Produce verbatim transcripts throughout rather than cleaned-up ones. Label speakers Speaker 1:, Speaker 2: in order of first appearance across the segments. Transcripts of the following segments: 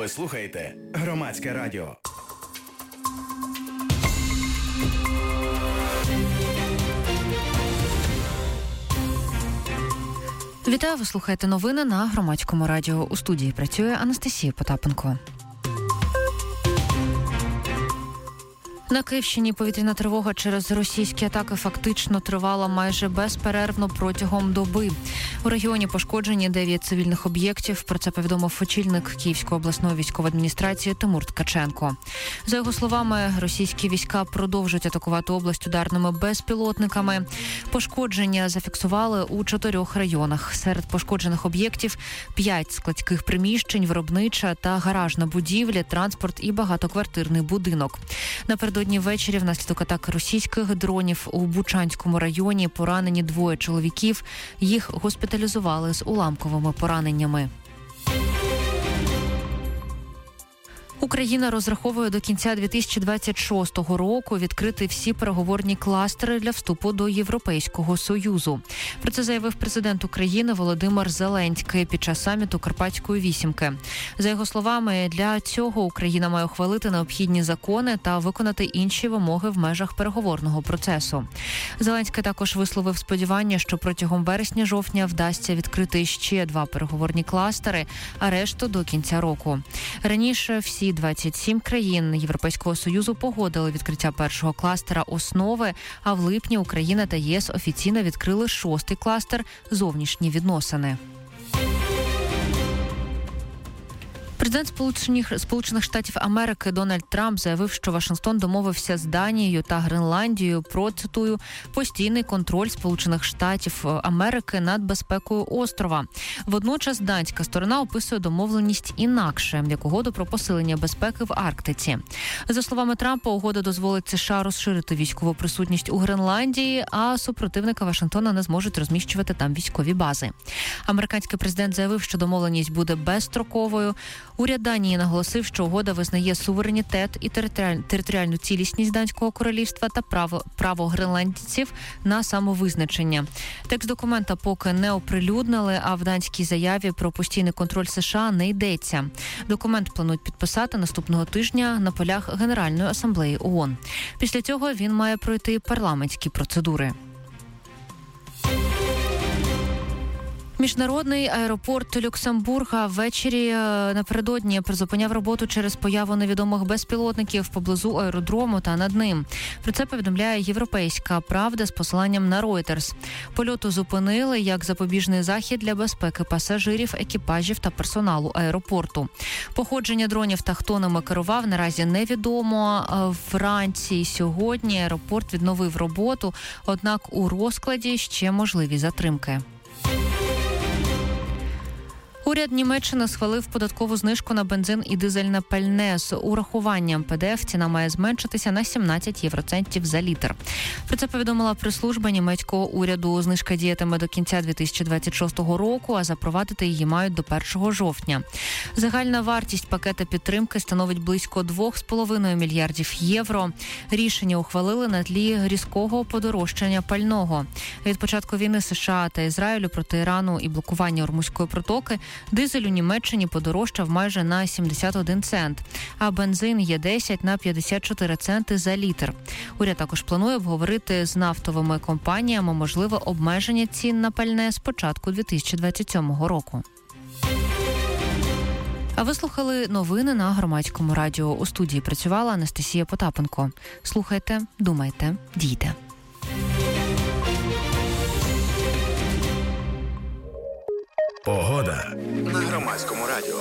Speaker 1: Ви слухаєте Громадське радіо.
Speaker 2: Вітаю, ви слухаєте новини на Громадському радіо. У студії працює Анастасія Потапенко. На Київщині повітряна тривога через російські атаки фактично тривала майже безперервно протягом доби. У регіоні пошкоджені дев'ять цивільних об'єктів. Про це повідомив очільник Київської обласної військової адміністрації Тимур Ткаченко. За його словами, російські війська продовжують атакувати область ударними безпілотниками. Пошкодження зафіксували у чотирьох районах. Серед пошкоджених об'єктів п'ять складських приміщень, виробнича та гаражна будівля, транспорт і багатоквартирний будинок. Напередодні ввечері внаслідок атаки російських дронів у Бучанському районі поранені двоє чоловіків. Їх госпіталізували з уламковими пораненнями. Україна розраховує до кінця дві тисячі двадцять шостого року відкрити всі переговорні кластери для вступу до Європейського Союзу. Про це заявив президент України Володимир Зеленський під час саміту Карпатської вісімки. За його словами, для цього Україна має ухвалити необхідні закони та виконати інші вимоги в межах переговорного процесу. Зеленський також висловив сподівання, що протягом вересня-жовтня вдасться відкрити ще два переговорні кластери, а решту до кінця року. Раніше всі двадцять сім країн Європейського Союзу погодили відкриття першого кластера «Основи», а в липні Україна та ЄС офіційно відкрили шостий кластер «Зовнішні відносини». Президент Сполучених, Сполучених Штатів Америки Дональд Трамп заявив, що Вашингтон домовився з Данією та Гренландією про, цитую, постійний контроль Сполучених Штатів Америки над безпекою острова. Водночас данська сторона описує домовленість інакше, як угоду про посилення безпеки в Арктиці. За словами Трампа, угода дозволить США розширити військову присутність у Гренландії, а супротивника Вашингтона не зможуть розміщувати там військові бази. Американський президент заявив, що домовленість буде безстроковою. Уряд Данії наголосив, що угода визнає суверенітет і територіальну цілісність Данського королівства та право, право гренландців на самовизначення. Текст документа поки не оприлюднили, а в данській заяві про постійний контроль США не йдеться. Документ планують підписати наступного тижня на полях Генеральної асамблеї ООН. Після цього він має пройти парламентські процедури. Міжнародний аеропорт Люксембурга ввечері напередодні призупиняв роботу через появу невідомих безпілотників поблизу аеродрому та над ним. Про це повідомляє «Європейська правда» з посиланням на Reuters. Польоту зупинили як запобіжний захід для безпеки пасажирів, екіпажів та персоналу аеропорту. Походження дронів та хто ними керував наразі невідомо. Вранці сьогодні аеропорт відновив роботу, однак у розкладі ще можливі затримки. Уряд Німеччини схвалив податкову знижку на бензин і дизельне пальне. З урахуванням ПДФ ціна має зменшитися на сімнадцять євроцентів за літр. Про це повідомила прес-служба німецького уряду. Знижка діятиме до кінця дві тисячі двадцять шостого року, а запровадити її мають до першого жовтня. Загальна вартість пакета підтримки становить близько два з половиною мільярдів євро. Рішення ухвалили на тлі різкого подорожчання пального. Від початку війни США та Ізраїлю проти Ірану і блокування Ормузької протоки дизель у Німеччині подорожчав майже на сімдесят один цент, а бензин Є десять на п'ятдесят чотири центи за літр. Уряд також планує обговорити з нафтовими компаніями можливе обмеження цін на пальне з початку дві тисячі двадцять сьомого року. А ви слухали новини на Громадському радіо. У студії працювала Анастасія Потапенко. Слухайте, думайте, дійте.
Speaker 1: Погода на Громадському радіо.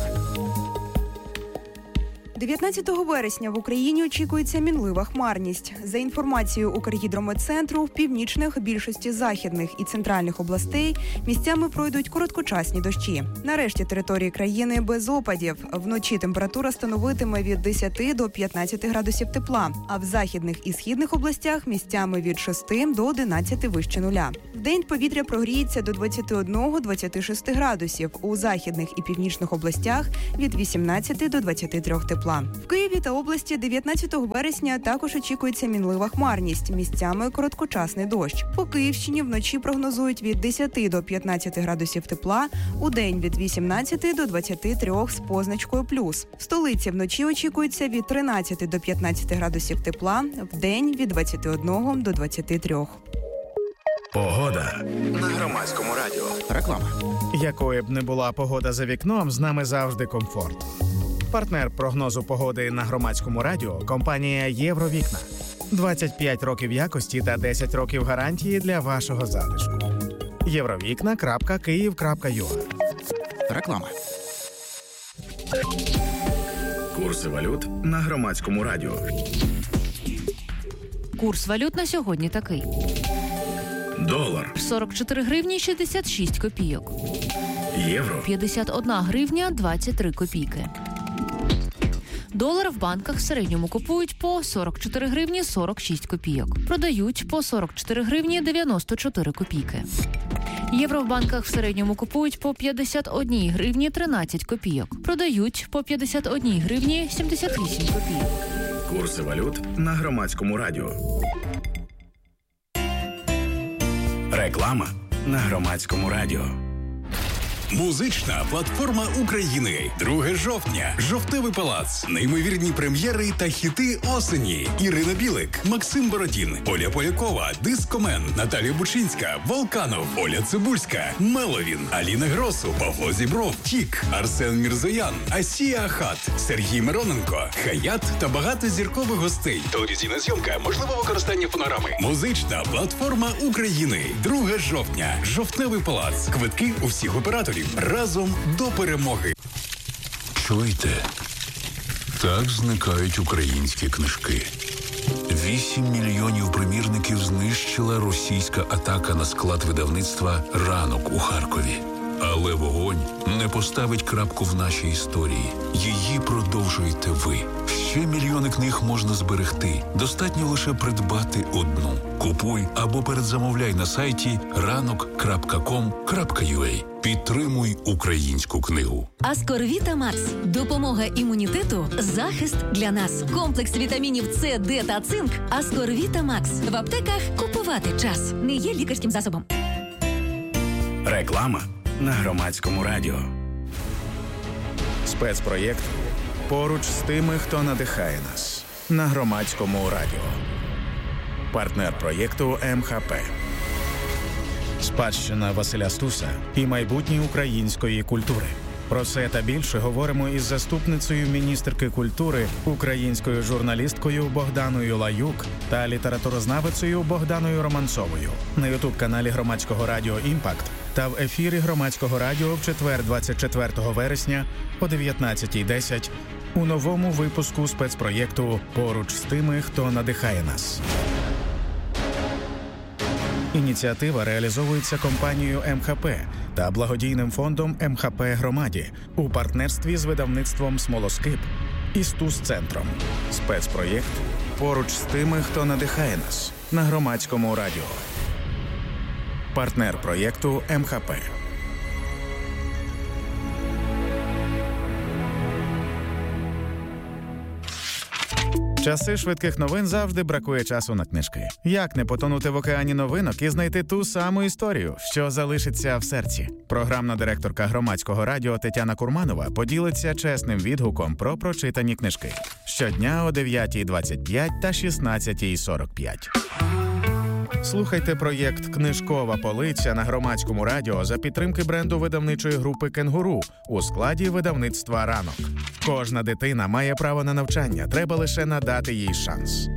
Speaker 3: дев'ятнадцятого вересня в Україні очікується мінлива хмарність. За інформацією Укргідрометцентру, в північних, більшості західних і центральних областей місцями пройдуть короткочасні дощі. Нарешті території країни без опадів. Вночі температура становитиме від десяти до п'ятнадцяти градусів тепла, а в західних і східних областях місцями від шести до одинадцяти вище нуля. Вдень повітря прогріється до двадцяти одного - двадцяти шести градусів, у західних і північних областях від вісімнадцяти до двадцяти трьох тепла. тепла. В Києві та області дев'ятнадцятого вересня також очікується мінлива хмарність, місцями короткочасний дощ. По Київщині вночі прогнозують від десяти до п'ятнадцяти градусів тепла, удень від вісімнадцяти до двадцяти трьох з позначкою плюс. В столиці вночі очікується від тринадцяти до п'ятнадцяти градусів тепла, вдень від двадцяти одного до двадцяти трьох.
Speaker 1: Погода на Громадському радіо.
Speaker 4: Реклама. Якою б не була погода за вікном, з нами завжди комфорт. Партнер прогнозу погоди на Громадському радіо – компанія «Євровікна». двадцять п'ять років якості та десять років гарантії для вашого затишку. євровікна крапка київ крапка ю а.
Speaker 1: Реклама. Курси валют на Громадському радіо.
Speaker 2: Курс валют на сьогодні такий.
Speaker 1: Долар
Speaker 2: сорок чотири гривні шістдесят шість копійок.
Speaker 1: Євро
Speaker 2: п'ятдесят одна гривня двадцять три копійки. Долар в банках в середньому купують по сорок чотири гривні сорок шість копійок. Продають по сорок чотири гривні дев'яносто чотири копійки. Євро в банках в середньому купують по п'ятдесят одна гривні тринадцять копійок. Продають по п'ятдесят одна гривні сімдесят вісім копійок.
Speaker 1: Курси валют на Громадському радіо. Реклама на Громадському радіо.
Speaker 5: Музична платформа України. друге жовтня. Жовтневий палац. Неймовірні прем'єри та хіти осені. Ірина Білик, Максим Бородін, Оля Полякова, Дискомен, Наталія Бучинська, Волканов, Оля Цибульська, Меловін, Аліна Гросу, Павло Зібров, Тік, Арсен Мірзоян, Асія Ахат, Сергій Мироненко, Хаят та багато зіркових гостей. Телевізійна зйомка, можливе використання фонограми. Музична платформа України. друге жовтня. Жовтневий палац. Квитки у всіх операторів. Разом до перемоги.
Speaker 6: Чуєте? Так зникають українські книжки. Вісім мільйонів примірників знищила російська атака на склад видавництва «Ранок» у Харкові. Але вогонь не поставить крапку в нашій історії. Її продовжуєте ви. Ще мільйони книг можна зберегти. Достатньо лише придбати одну. Купуй або передзамовляй на сайті ранок крапка ком крапка ю а. Підтримуй українську книгу.
Speaker 7: Аскорвіта Макс. Допомога імунітету. Захист для нас. Комплекс вітамінів С, Д та цинк. Аскорвіта Макс. В аптеках купувати час. Не є лікарським засобом.
Speaker 1: Реклама на Громадському радіо.
Speaker 4: Спецпроєкт «Поруч з тими, хто надихає нас» на Громадському радіо. Партнер проєкту ем ха пе. Спадщина Василя Стуса і майбутнє української культури. Про це та більше говоримо із заступницею міністерки культури, українською журналісткою Богданою Лаюк та літературознавицею Богданою Романцовою на ютуб-каналі Громадського радіо «Імпакт» та в ефірі Громадського радіо в четвер двадцять четвертого вересня о дев'ятнадцятій десять у новому випуску спецпроєкту «Поруч з тими, хто надихає нас». Ініціатива реалізовується компанією ем ха пе та благодійним фондом ем ха пе «Громаді» у партнерстві з видавництвом «Смолоскип» і Стус-центром. Спецпроєкт «Поруч з тими, хто надихає нас» на Громадському радіо. Партнер проєкту ем ха пе. Часи швидких новин завжди бракує часу на книжки. Як не потонути в океані новинок і знайти ту саму історію, що залишиться в серці? Програмна директорка Громадського радіо Тетяна Курманова поділиться чесним відгуком про прочитані книжки. Щодня о дев'ятій двадцять п'ять та шістнадцятій сорок п'ять. Слухайте проєкт «Книжкова полиця» на Громадському радіо за підтримки бренду видавничої групи «Кенгуру» у складі видавництва «Ранок». Кожна дитина має право на навчання, треба лише надати їй шанс.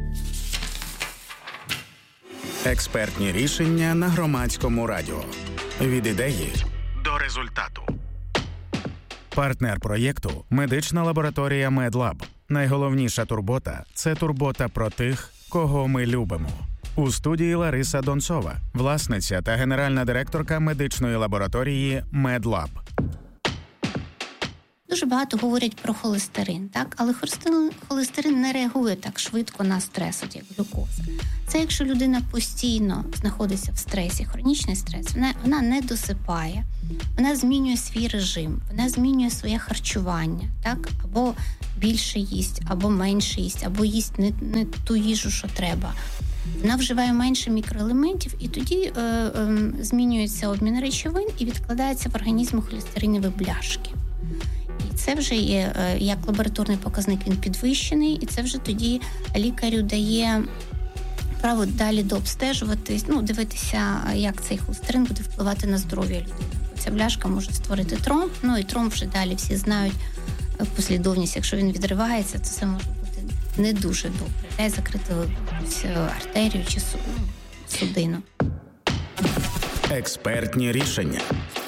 Speaker 1: Експертні рішення на Громадському радіо. Від ідеї
Speaker 4: До результату. Партнер проєкту – медична лабораторія «Медлаб». Найголовніша турбота – це турбота про тих, кого ми любимо. У студії Лариса Донцова, власниця та генеральна директорка медичної лабораторії «Медлаб».
Speaker 8: Дуже багато говорять про холестерин, так? Але холестерин, холестерин не реагує так швидко на стрес, от як глюкоза. Це якщо людина постійно знаходиться в стресі, хронічний стрес, вона, вона не досипає, вона змінює свій режим, вона змінює своє харчування, так? Або більше їсть, або менше їсть, або їсть не, не ту їжу, що треба. Вона вживає менше мікроелементів, і тоді е, е, змінюється обмін речовин і відкладається в організму холестеринові бляшки. І це вже є, е, як лабораторний показник, він підвищений, і це вже тоді лікарю дає право далі дообстежувати, ну, дивитися, як цей холестерин буде впливати на здоров'я людини. Ця бляшка може створити тромб, ну і тромб вже далі всі знають послідовність. Якщо він відривається, то це може бути не дуже добре. Дай закрити артерію чи судину.
Speaker 1: Експертні рішення.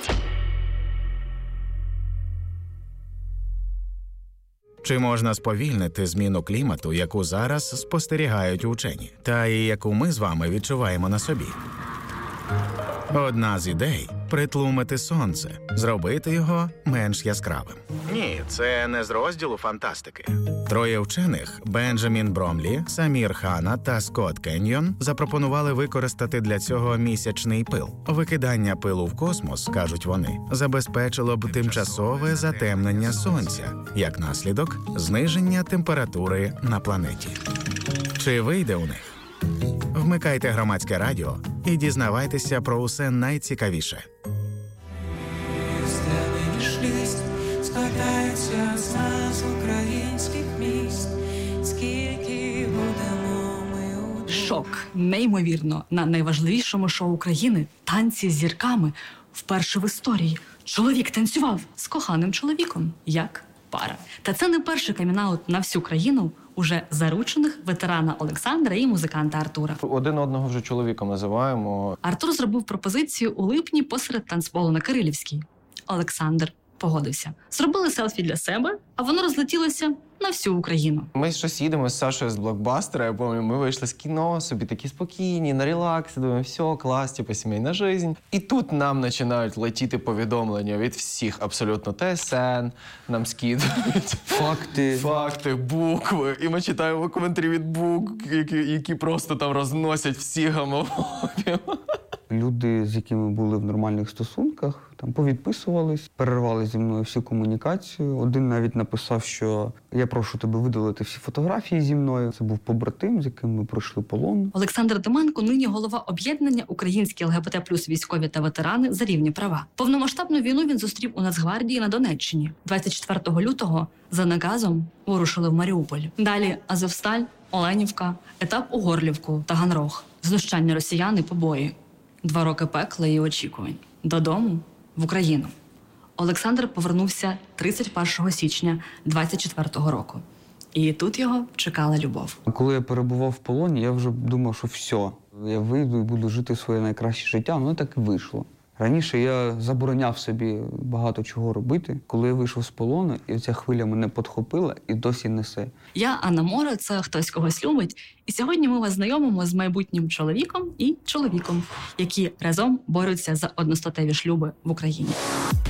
Speaker 4: Чи можна сповільнити зміну клімату, яку зараз спостерігають учені, та і яку ми з вами відчуваємо на собі? Одна з ідей – притлумити сонце, зробити його менш яскравим. Ні, це не з розділу фантастики. Троє вчених – Бенджамін Бромлі, Самір Хана та Скотт Кеньйон – запропонували використати для цього місячний пил. Викидання пилу в космос, кажуть вони, забезпечило б тимчасове затемнення сонця, як наслідок – зниження температури на планеті. Чи вийде у них? Вмикайте Громадське радіо і дізнавайтеся про усе найцікавіше.
Speaker 9: Складається з нас українських міст, скільки будемо ми у...
Speaker 10: Шок, неймовірно, на найважливішому шоу країни «Танці з зірками» вперше в історії чоловік танцював з коханим чоловіком, як пара. Та це не перший камінаут на всю країну уже заручених ветерана Олександра і музиканта Артура.
Speaker 11: Один одного вже чоловіком називаємо.
Speaker 10: Артур зробив пропозицію у липні посеред танцполу на Кирилівській. Олександр погодився. Зробили селфі для себе, а воно розлетілося на всю Україну.
Speaker 11: Ми щось їдемо з Сашою з блокбастера, я пам'ятаю, ми вийшли з кіно, собі такі спокійні, на релаксі, думаємо, все, клас, типу, сімейна жизнь. І тут нам починають летіти повідомлення від всіх, абсолютно ТСН, нам скидують.
Speaker 12: Факти.
Speaker 11: Факти, букви. І ми читаємо коментарі від букв, які, які просто там розносять всі гомофобів.
Speaker 12: Люди, з якими були в нормальних стосунках, там повідписувались, перервали зі мною всю комунікацію. Один навіть написав, що я прошу тебе видалити всі фотографії зі мною. Це був побратим, з яким ми пройшли полон.
Speaker 10: Олександр Деменко нині голова об'єднання «Українські ЛГБТ плюс військові та ветерани за рівні права». Повномасштабну війну він зустрів у Нацгвардії на Донеччині. двадцять четвертого лютого за наказом вирушили в Маріуполь. Далі Азовсталь, Оленівка, етап у Горлівку, Таганрог. Знущання росіян і побої. Два роки пекла і очікувань. Додому, в Україну. Олександр повернувся тридцять першого січня двадцять четвертого року. І тут його чекала любов.
Speaker 12: Коли я перебував в полоні, я вже думав, що все, я вийду і буду жити своє найкраще життя. Воно так і вийшло. Раніше я забороняв собі багато чого робити. Коли я вийшов з полону, і ця хвиля мене підхопила і досі несе.
Speaker 10: Я Анна Мора, це «Хтось когось любить». І сьогодні ми вас знайомимо з майбутнім чоловіком і чоловіком, які разом борються за одностатеві шлюби в Україні.